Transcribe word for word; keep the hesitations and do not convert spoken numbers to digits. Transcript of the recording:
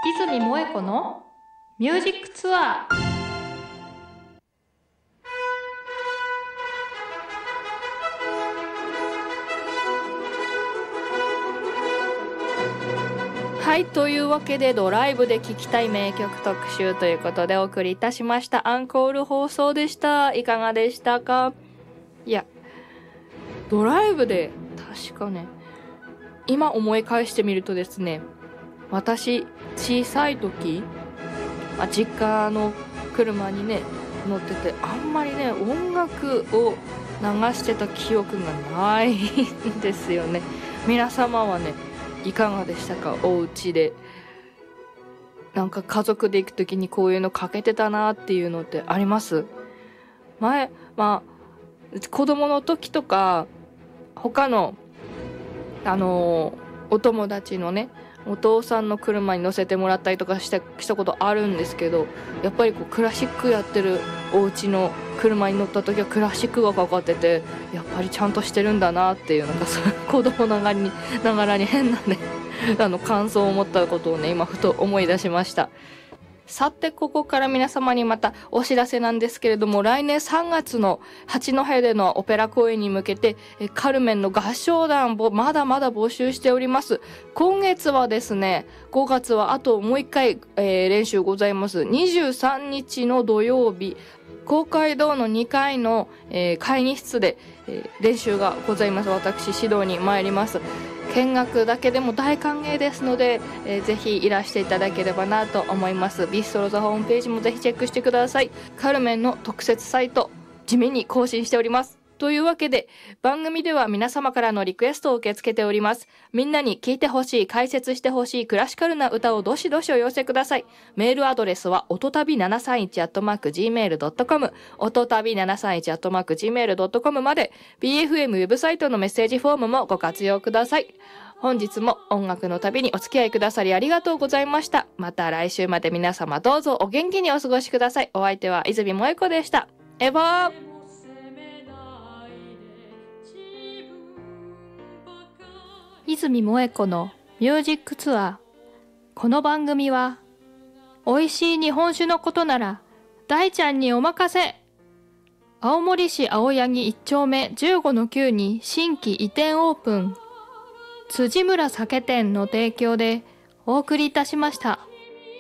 泉萌子のミュージックツアー。はい、というわけでドライブで聴きたい名曲特集ということでお送りいたしましたアンコール放送でした。いかがでしたか？いや、ドライブで確かね、今思い返してみるとですね、私小さい時、あ、実家の車にね乗ってて、あんまりね音楽を流してた記憶がないんですよね。皆様はねいかがでしたか？お家でなんか家族で行く時にこういうのかけてたなっていうのってあります？前、まあ子供の時とか他のあのー、お友達のねお父さんの車に乗せてもらったりとかしたしたことあるんですけど、やっぱりこうクラシックやってるお家の車に乗った時はクラシックがかかってて、やっぱりちゃんとしてるんだなっていう、なんかそういう子供ながらにながらに変なねあの感想を持ったことをね今ふと思い出しました。さてここから皆様にまたお知らせなんですけれども、来年さんがつの八戸でのオペラ公演に向けてカルメンの合唱団をまだまだ募集しております。今月はですね、ごがつはあともう一回、えー、練習ございます。にじゅうさんにちの土曜日、公会堂のにかいの、えー、会議室で、えー、練習がございます。私指導に参ります。見学だけでも大歓迎ですので、えー、ぜひいらしていただければなと思います。ビストロザホームページもぜひチェックしてください。カルメンの特設サイト地味に更新しております。というわけで番組では皆様からのリクエストを受け付けております。みんなに聴いてほしい、解説してほしいクラシカルな歌をどしどしお寄せください。メールアドレスは音旅ななさんいちアットマークジーメールドットコム、 音旅ななさんいちアットマークジーメールドットコム まで。 ビーエフエム ウェブサイトのメッセージフォームもご活用ください。本日も音楽の旅にお付き合いくださりありがとうございました。また来週まで皆様どうぞお元気にお過ごしください。お相手は泉萌子でした。エヴァー。泉萌子のミュージックツアー。この番組は美味しい日本酒のことなら大ちゃんにお任せ、青森市青柳いっ丁目 じゅうごのきゅう に新規移転オープン、辻村酒店の提供でお送りいたしました。